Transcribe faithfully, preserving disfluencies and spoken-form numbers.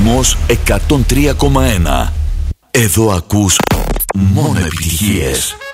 Ρυθμός εκατόν τρία κόμμα ένα. Εδώ ακούς μόνο επιτυχίες.